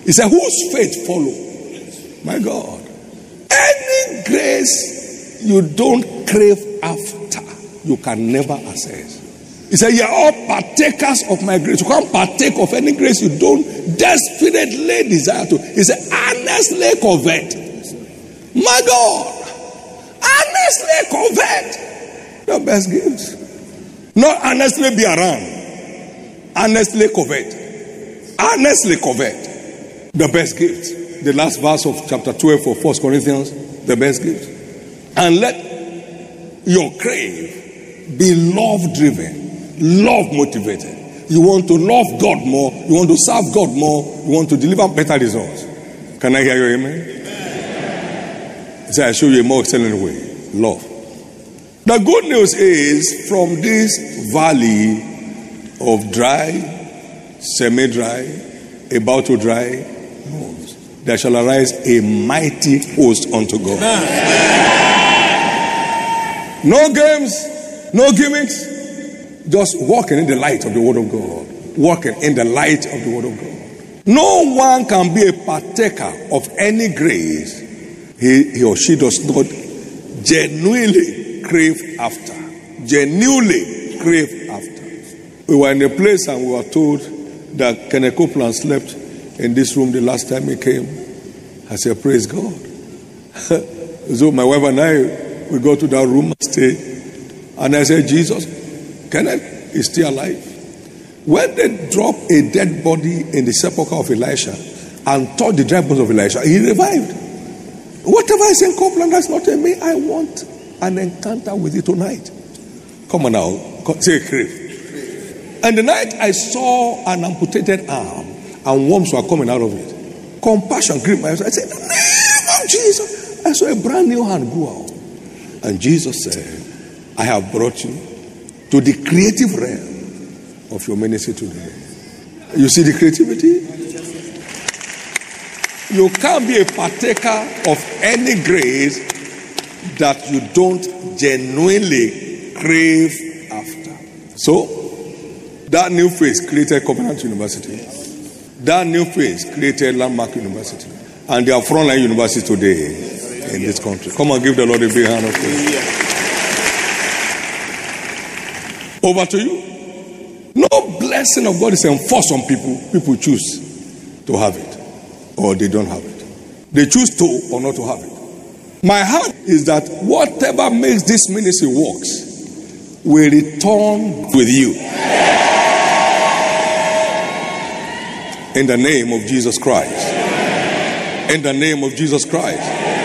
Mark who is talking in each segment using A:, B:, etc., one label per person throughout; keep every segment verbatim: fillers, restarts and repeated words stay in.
A: He said, whose faith follow? My God. Any grace you don't crave after, you can never access. He said, you're all partakers of my grace. You can't partake of any grace you don't desperately desire to. He said, honestly covet. My God. Honestly covet the best gifts. Not honestly be around. Honestly covet. Honestly covet the best gifts. The last verse of chapter twelve of First Corinthians, the best gifts. And let your crave be love driven, love motivated. You want to love God more, you want to serve God more, you want to deliver better results. Can I hear your amen? He said, I show you a more excellent way. Love. The good news is, from this valley of dry, semi-dry, about to dry bones, there shall arise a mighty host unto God. No games, no gimmicks, just walking in the light of the Word of God. Walking in the light of the Word of God. No one can be a partaker of any grace he, he or she does not genuinely crave after. Genuinely crave after. We were in a place and we were told that Kenneth Copeland slept in this room the last time he came. I said, praise God. So my wife and I, we go to that room and stay. And I said, Jesus, Kenneth is still alive. When they dropped a dead body in the sepulchre of Elisha and touched the dry bones of Elisha, he revived. Whatever is in Copeland, that's not in me. I want an encounter with you tonight. Come on now. Say crave. And the night I saw an amputated arm and worms were coming out of it. Compassion gripped my eyes. I said, in the name of Jesus. I saw a brand new hand grow out. And Jesus said, I have brought you to the creative realm of your ministry today. You see the creativity? You can't be a partaker of any grace that you don't genuinely crave after. So, that new phase created Covenant University. That new phase created Landmark University. And they are frontline universities today in this country. Come on, give the Lord a big hand of praise. Over to you. No blessing of God is enforced on people. People choose to have it, or they don't have it. They choose to or not to have it. My heart is that whatever makes this ministry works will return with you. In the name of Jesus Christ. In the name of Jesus Christ.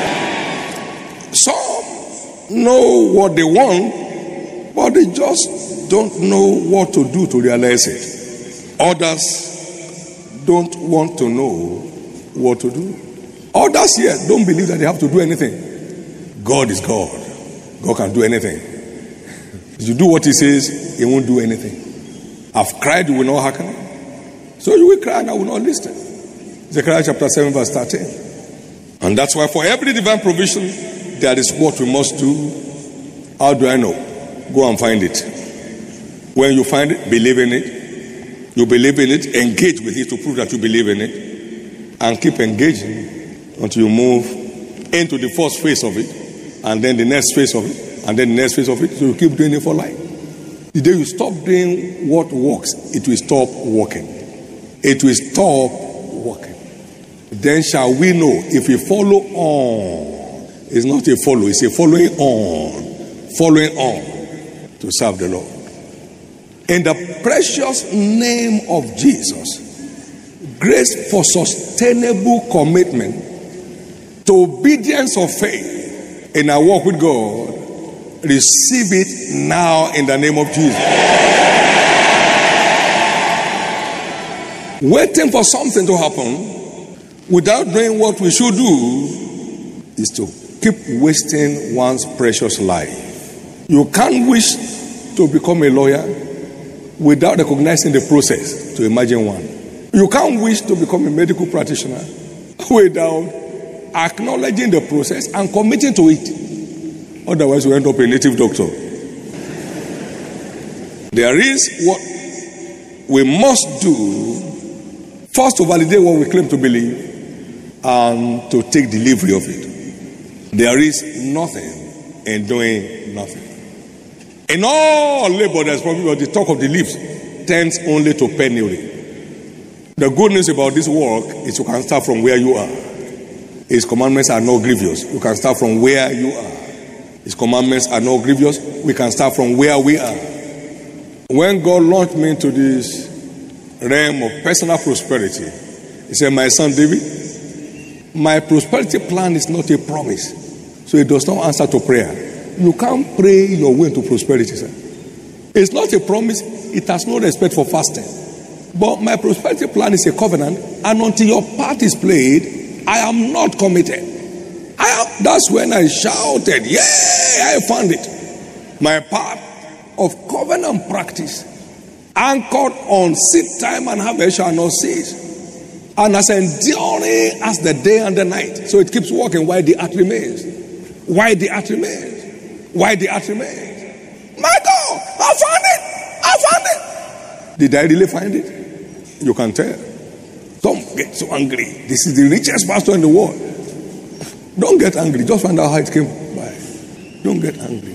A: Some know what they want, but they just don't know what to do to realize it. Others don't want to know what to do. Others here don't believe that they have to do anything. God is God. God can do anything. If you do what he says, he won't do anything. I've cried, you will not hearken. So you will cry and I will not listen. Zechariah chapter seven verse thirteen. And that's why for every divine provision, there is what we must do. How do I know? Go and find it. When you find it, believe in it. You believe in it, engage with it to prove that you believe in it. And keep engaging until you move into the first phase of it, and then the next phase of it, and then the next phase of it. So you keep doing it for life. The day you stop doing what works, it will stop working. It will stop working. Then shall we know if we follow on. It's not a follow, it's a following on. Following on to serve the Lord. In the precious name of Jesus, grace for sustainable commitment to obedience of faith in our walk with God, receive it now in the name of Jesus. Waiting for something to happen without doing what we should do is to keep wasting one's precious life. You can't wish to become a lawyer without recognizing the process to imagine one. You can't wish to become a medical practitioner without acknowledging the process and committing to it. Otherwise, you end up a native doctor. There is what we must do First, to validate what we claim to believe and to take delivery of it. There is nothing in doing nothing. In all labor, there's probably the talk of the lips tends only to penury. The good news about this work is you can start from where you are. His commandments are not grievous. You can start from where you are. His commandments are not grievous. We can start from where we are. When God launched me into this realm of personal prosperity, He said, my son David, my prosperity plan is not a promise. So it does not answer to prayer. You can't pray your way into prosperity, sir. It's not a promise. It has no respect for fasting. But my prosperity plan is a covenant, and until your part is played, I am not committed. I am, that's when I shouted, yay, I found it. My part of covenant practice, anchored on seed time and harvest, shall not cease. And as enduring as the day and the night. So it keeps working while the earth remains. While the earth remains. While the earth remains. My God, I found it. I found it. Did I really find it? You can tell. Don't get so angry. This is the richest pastor in the world. Don't get angry. Just find out how it came by. Don't get angry.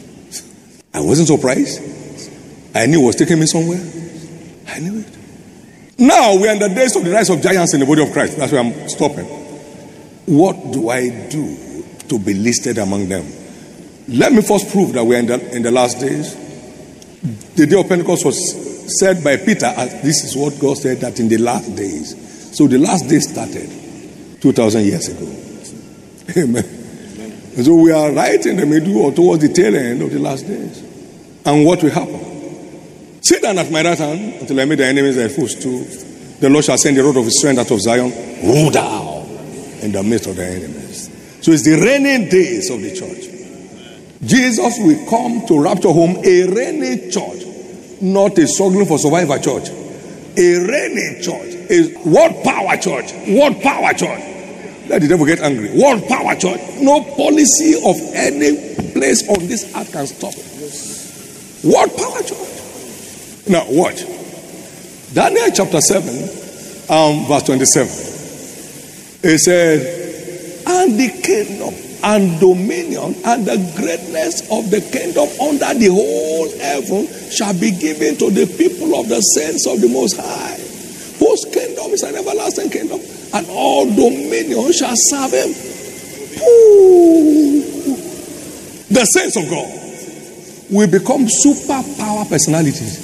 A: I wasn't surprised. I knew it was taking me somewhere. I knew it. Now we are in the days of the rise of giants in the body of Christ. That's where I'm stopping. What do I do to be listed among them? Let me first prove that we are in the, in the last days. The day of Pentecost was said by Peter, as this is what God said, that in the last days. So the last days started two thousand years ago. Amen. And so we are right in the middle or towards the tail end of the last days. And what will happen? Sit down at my right hand until I make the enemies thy footstool. The Lord shall send the rod of his strength out of Zion, roll down in the midst of the enemies. So it's the reigning days of the church. Jesus will come to rapture home a reigning church, not a struggling for survivor church. A reigning church, a what power church, what power church. Let the devil get angry. What power church. No policy of any place on this earth can stop it. What power church. Now watch. Daniel chapter seven, um, verse twenty-seven. It said, and the kingdom and dominion and the greatness of the kingdom under the whole heaven shall be given to the people of the saints of the Most High, whose kingdom is an everlasting kingdom, and all dominion shall serve him. Ooh. The saints of God will become superpower personalities.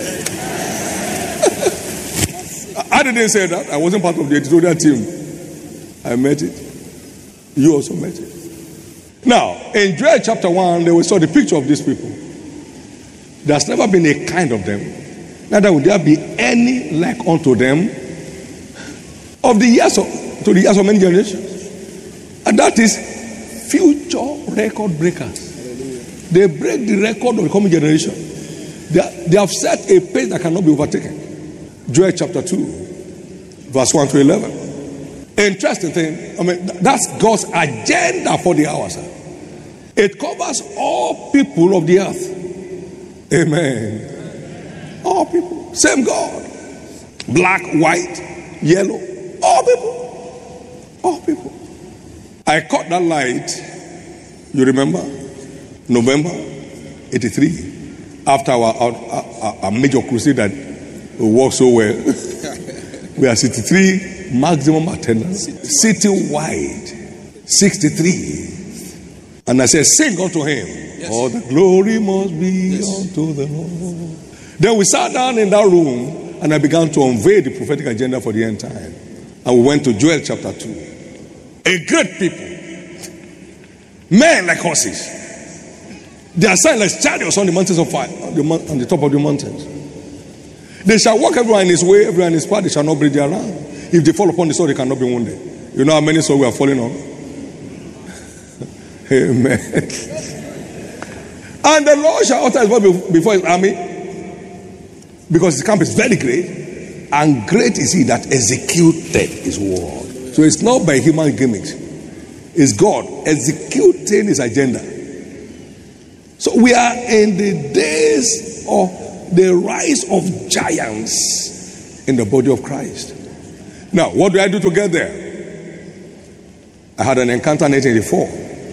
A: I didn't say that. I wasn't part of the editorial team. I met it. You also met it. Now, in Joel chapter one, they will saw the picture of these people. There's never been a kind of them. Neither will there be any like unto them of the years of, to the years of many generations. And that is future record breakers. They break the record of the coming generation. They, are, they have set a pace that cannot be overtaken. Joel chapter two, verse one to eleven. Interesting thing. I mean, that's God's agenda for the hour, sir. It covers all people of the earth. Amen. All people. Same God. Black, white, yellow. All people. All people. I caught that light. You remember? November eighty-three. After our, our, our, our major crusade that worked so well. We are sixty-three maximum attendance. City-wide. sixty-three. And I said, sing unto him. Yes. All the glory must be yes. unto the Lord. Then we sat down in that room and I began to unveil the prophetic agenda for the end time. And we went to Joel chapter two. A great people. Men like horses. They are silent like chariots on the mountains of fire. On the, on the top of the mountains. They shall walk everyone in his way, everyone in his path. They shall not break their around. If they fall upon the sword, they cannot be wounded. You know how many swords we are falling on? Amen. And the Lord shall utter his voice before his army, because his camp is very great, and great is he that executed his word. So it's not by human gimmicks, it's God executing his agenda. So we are in the days of the rise of giants in the body of Christ. Now, what do I do to get there? I had an encounter in eighteen eighty-four.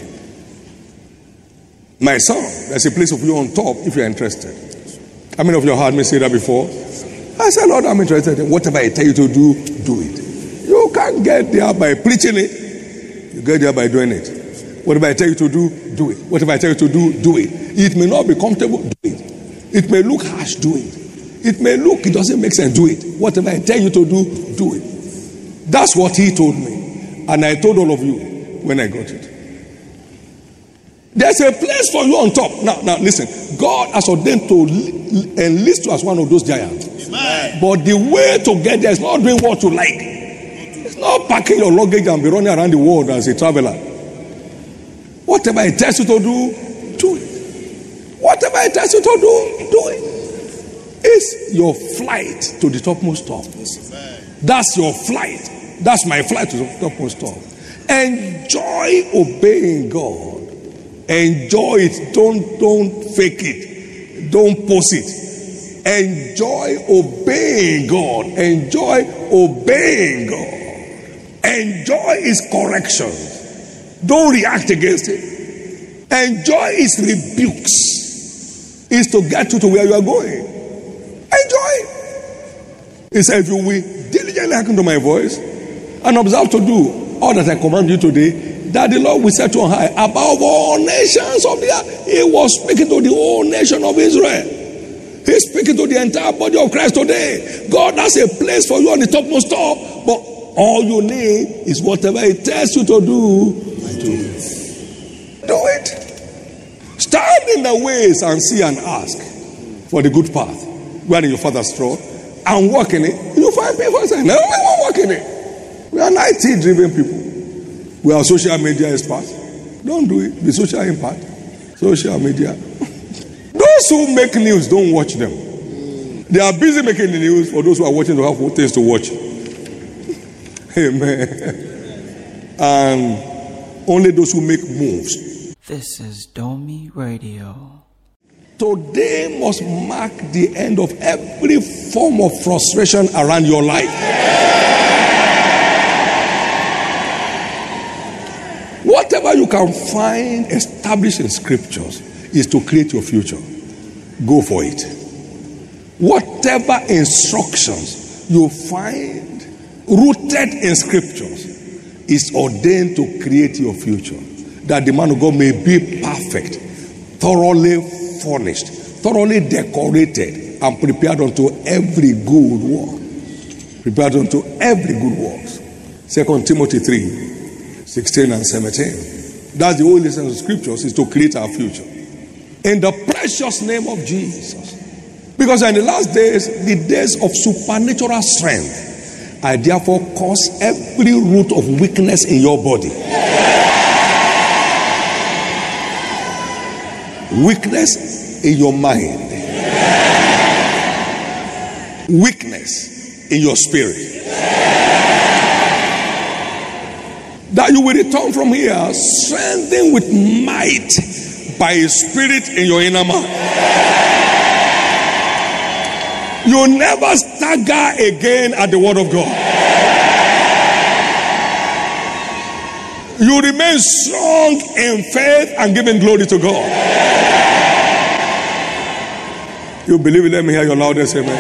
A: My son, there's a place for you on top if you're interested. How many of you heard me say that before? I said, Lord, I'm interested in whatever I tell you to do, do it. You can't get there by preaching it. You get there by doing it. Whatever I tell you to do, do it. Whatever I tell you to do, do it. It may not be comfortable, do it. It may look harsh, do it. It may look, it doesn't make sense, do it. Whatever I tell you to do, do it. That's what he told me. And I told all of you when I got it. There's a place for you on top. Now, now listen. God has ordained to enlist you as one of those giants. Amen. But the way to get there is not doing what you like. It's not packing your luggage and be running around the world as a traveler. Whatever it tells you to do, do it. Whatever it tells you to do, do it. It's your flight to the topmost top. That's your flight. That's my flight to the topmost top. Enjoy obeying God. Enjoy it. Don't don't fake it. Don't pose it. Enjoy obeying God. Enjoy obeying God. Enjoy His corrections. Don't react against it. Enjoy His rebukes. Is to get you to where you are going. Enjoy. He said, if you will diligently hearken to my voice and observe to do all that I command you today, that the Lord will set you on high above all nations of the earth. He was speaking to the whole nation of Israel. He's speaking to the entire body of Christ today. God has a place for you on the topmost top, but all you need is whatever He tells you to do. Do it. Do it. Stand in the ways and see and ask for the good path. Where in your father's straw and walk in it. You find people saying, no, we won't walk in it. We are I T driven people. We are social media experts. Don't do it. The social impact. Social media. Those who make news, don't watch them. They are busy making the news for those who are watching to have things to watch. Amen. And only those who make moves.
B: This is Domi Radio.
A: Today must mark the end of every form of frustration around your life. Whatever you can find established in scriptures is to create your future. Go for it. Whatever instructions you find rooted in scriptures is ordained to create your future. That the man of God may be perfect, thoroughly furnished, thoroughly decorated, and prepared unto every good work. Prepared unto every good work. Second Timothy three. sixteen and seventeen. That's the whole essence of scriptures, is to create our future. In the precious name of Jesus. Because in the last days, the days of supernatural strength, I therefore cause every root of weakness in your body. Weakness in your mind. Weakness in your spirit. That you will return from here strengthened with might by His Spirit in your inner man. You never stagger again at the word of God. You remain strong in faith and giving glory to God. You believe it? Let me hear your loudest amen.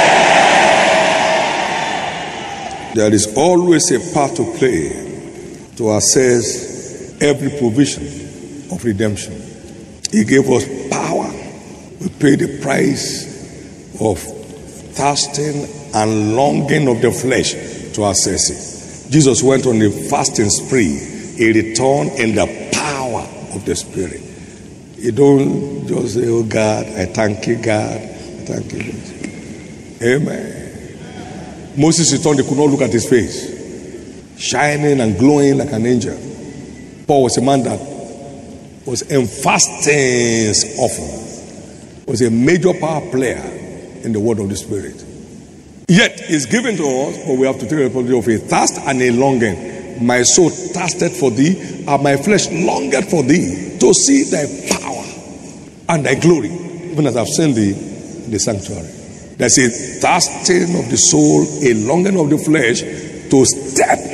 A: There is always a part to play to access every provision of redemption. He gave us power. We paid the price of thirsting and longing of the flesh to access it. Jesus went on a fasting spree. He returned in the power of the Spirit. You don't just say, oh God, I thank you, God. I thank you, God. Amen. Moses returned, they could not look at his face. Shining and glowing like an angel. Paul was a man that was in fastings often. Was a major power player in the word of the Spirit. Yet it's given to us, but we have to take the responsibility of a thirst and a longing. My soul thirsted for thee, and my flesh longed for thee, to see thy power and thy glory, even as I've seen thee in the sanctuary. There's a thirsting of the soul, a longing of the flesh to step